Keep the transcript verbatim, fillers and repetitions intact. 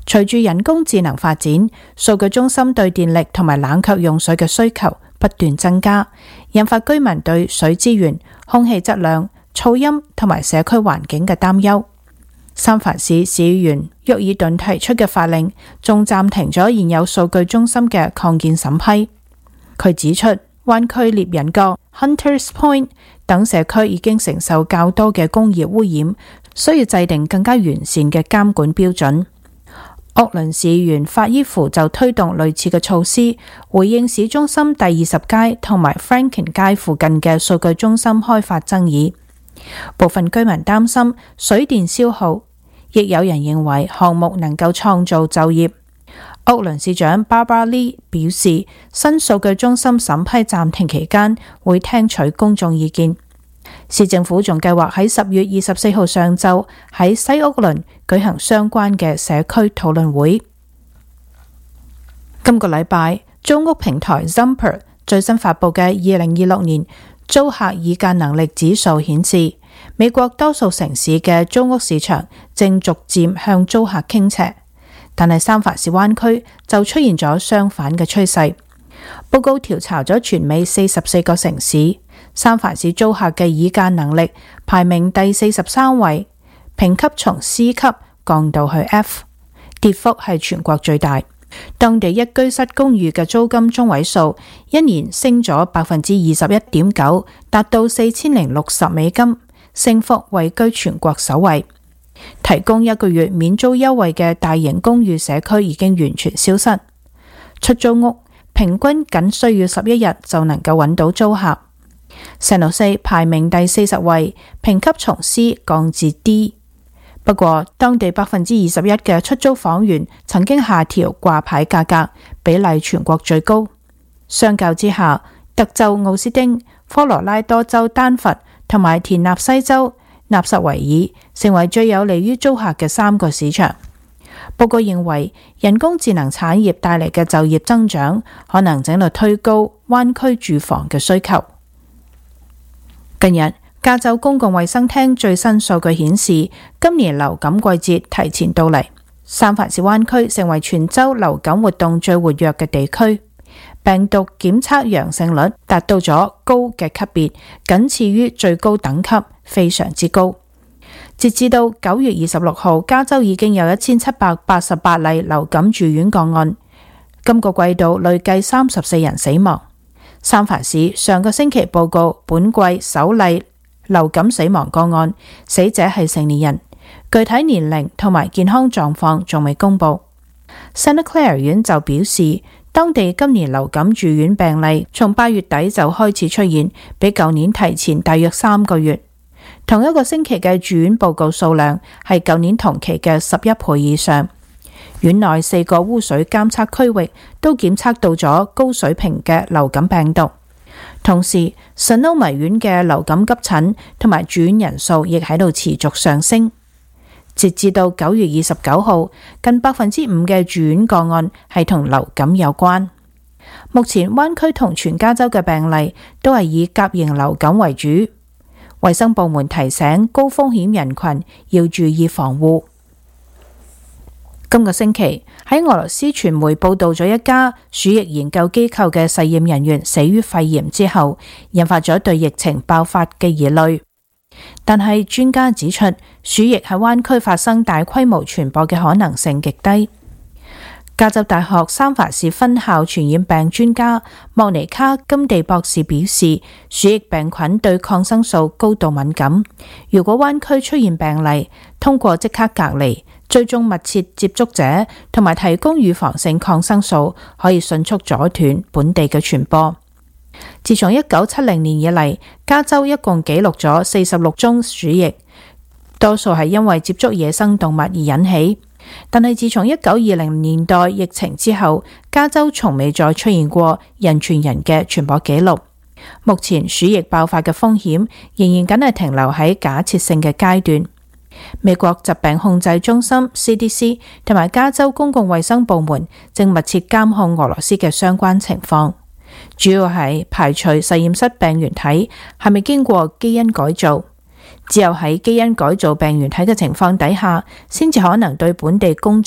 隨住人工智能發展，數據中心對電力同埋冷卻用水嘅需求不斷增加，引發居民對水資源、空氣質量、噪音同埋社區環境嘅擔憂。三藩市市議員沃爾頓提出嘅法令仲暫停咗現有數據中心嘅擴建審批。佢指出，灣區獵人角、Hunters Point 等社區已經承受較多嘅工業污染，需要制定更加完善嘅監管標準。奧倫市議員法伊芙就推動類似嘅措施，回應市中心第二十街同埋 Franklin 街附近嘅數據中心開發爭議。部分居民擔心水電消耗，亦有人認為項目能夠創造就業。奧倫市長 Barbara Lee 表示，新數據中心審批暫停期間會聽取公眾意見。市政府仲計劃喺十月二十四號上晝喺西奧倫舉行相關嘅社區討論會。今個禮拜，租屋平台 Zumper 最新發佈嘅二零二六年租客議價能力指數顯示，美國多數城市嘅租屋市場正逐漸向租客傾斜，但係三藩市灣區就出現咗相反嘅趨勢。報告調查咗全美四十四個城市，三藩市租客嘅議價能力排名第四十三位，評級從 C 級降到去 F， 跌幅係全國最大。當地一居室公寓嘅租金中位數一年升咗百分之二十一點九，達到四千零六十美金，升幅位居全國首位。提供一個月免租優惠嘅大型公寓社區已經完全消失，出租屋平均僅需要十一日就能夠揾到租客。聖路西排名第四十位，評級從 C 降至 D。不過，當地百分之二十一嘅出租房源曾經下調掛牌價格，比例全國最高。相較之下，德州奧斯丁、科羅拉多州丹佛同埋田納西州納什維爾成為最有利於租客嘅三個市場。報告認為，人工智能產業帶嚟嘅就業增長可能正在推高灣區住房嘅需求。近日，加州公共衛生廳最新數據顯示，今年流感季節提前到嚟，三藩市灣區成為全州流感活動最活躍嘅地區，病毒檢測陽性率達到咗高嘅級別，僅次於最高等級，非常之高。截至到九月二十六號，加州已經有一千七百八十八例流感住院個案，今個季度累計三十四人死亡。三藩市上個星期報告本季首例流感死亡個案，死者係成年人，具體年齡同埋健康狀況仲未公布。Santa Clara 縣就表示，當地今年流感住院病例從八月底就開始出現，比舊年提前大約三個月。同一個星期嘅住院報告數量係舊年同期嘅十一倍以上。院內四個污水監測區域都檢測到咗高水平嘅流感病毒。同時，Sonoma縣嘅流感急診同埋住院人數亦喺度持續上升。截至到九月二十九號，近百分之五嘅住院個案係同流感有關。目前灣區同全加州嘅病例都係以甲型流感為主。衛生部門提醒高風險人群要注意防護。今個星期喺俄羅斯傳媒報道咗一家鼠疫研究機構嘅實驗人員死於肺炎之後，引發咗對疫情爆發嘅疑慮。但係專家指出，鼠疫喺灣區發生大規模傳播嘅可能性極低。加州大學三藩市分校傳染病專家莫尼卡金地博士表示，鼠疫病菌對抗生素高度敏感。如果灣區出現病例，通過即刻隔離、追蹤密切接觸者同埋提供預防性抗生素，可以迅速阻斷本地嘅傳播。自從一九七零年以嚟，加州一共記錄咗四十六宗鼠疫，多數係因為接觸野生動物而引起。但係自從一九二零年代疫情之後，加州從未再出現過人傳人嘅傳播記錄。目前鼠疫爆發嘅風險仍然僅係停留喺假設性嘅階段。美國疾病控制中心 C D C 同埋加州公共衛生部門正密切監控俄羅斯嘅相關情況，主要係排除實驗室病原體係咪經過基因改造。只有喺基因改造病原體嘅情況底下，先至可能對本地公